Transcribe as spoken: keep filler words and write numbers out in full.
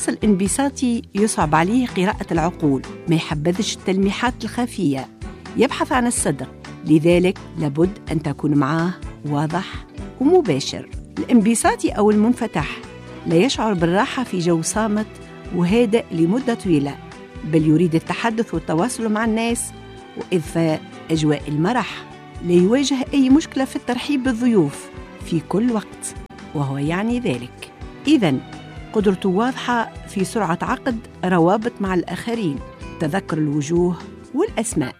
الشخص الانبساطي يصعب عليه قراءة العقول، ما يحبذش التلميحات الخفية، يبحث عن الصدق، لذلك لابد أن تكون معاه واضح ومباشر. الانبساطي أو المنفتح لا يشعر بالراحة في جو صامت وهادئ لمدة طويلة، بل يريد التحدث والتواصل مع الناس وإضفاء أجواء المرح. لا يواجه أي مشكلة في الترحيب بالضيوف في كل وقت، وهو يعني ذلك. إذن قدرته واضحة في سرعة عقد روابط مع الآخرين، تذكر الوجوه والأسماء.